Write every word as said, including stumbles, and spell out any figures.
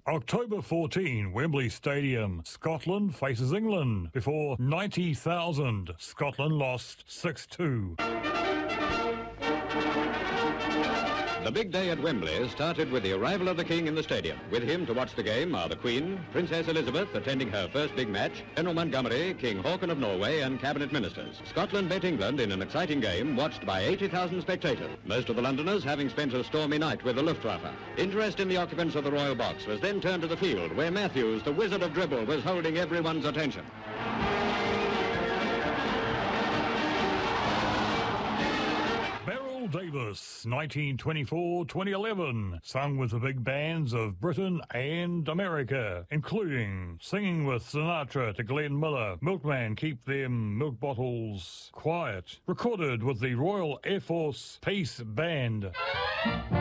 October fourteenth, Wembley Stadium. Scotland faces England. Before ninety thousand, Scotland lost six two. The big day at Wembley started with the arrival of the King in the stadium. With him to watch the game are the Queen, Princess Elizabeth attending her first big match, General Montgomery, King Haakon of Norway and cabinet ministers. Scotland bet England in an exciting game watched by eighty thousand spectators, most of the Londoners having spent a stormy night with the Luftwaffe. Interest in the occupants of the Royal Box was then turned to the field, where Matthews, the wizard of dribble, was holding everyone's attention. Davis, nineteen twenty-four to twenty eleven, sung with the big bands of Britain and America, including Singing with Sinatra to Glenn Miller, Milkman Keep Them Milk Bottles Quiet, recorded with the Royal Air Force Peace Band.